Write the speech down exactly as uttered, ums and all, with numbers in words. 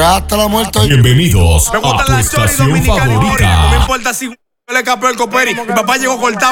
llorar hasta la muerte. Bienvenidos Me a gusta tu la Chori estación dominicana y morena. No me favorita. importa si le escapó el coperi. Mi papá llegó cortado.